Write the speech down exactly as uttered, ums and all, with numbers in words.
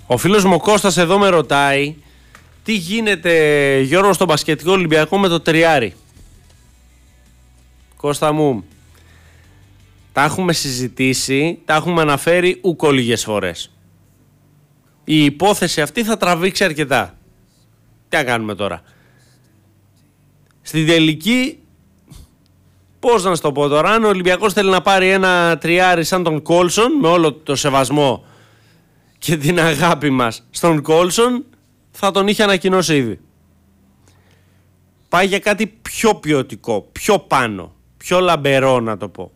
Ο φίλος μου ο Κώστας εδώ με ρωτάει τι γίνεται, Γιώργο, στο μπασκετικό Ολυμπιακό με το τριάρι. Κώστα μου, τα έχουμε συζητήσει, τα έχουμε αναφέρει ούκο λίγες φορές. Η υπόθεση αυτή θα τραβήξει αρκετά. Τι να κάνουμε τώρα. Στην τελική, πώς να σου το πω τώρα, αν ο Ολυμπιακός θέλει να πάρει ένα τριάρι σαν τον Κόλσον, με όλο το σεβασμό και την αγάπη μας στον Κόλσον, θα τον είχε ανακοινώσει ήδη. Πάει για κάτι πιο ποιοτικό, πιο πάνω, πιο λαμπερό να το πω.